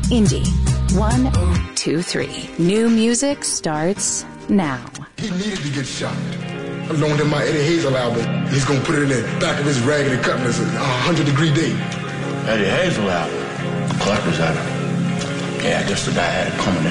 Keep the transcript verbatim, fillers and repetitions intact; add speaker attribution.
Speaker 1: Indie. One, two, three. New music starts now.
Speaker 2: He needed to get shot. I loaned him my Eddie Hazel album. He's gonna put it in the back of his Raggedy Cutlass, a hundred degree day.
Speaker 3: Eddie Hazel album? Collector's item. Yeah, I guess the guy had it coming in.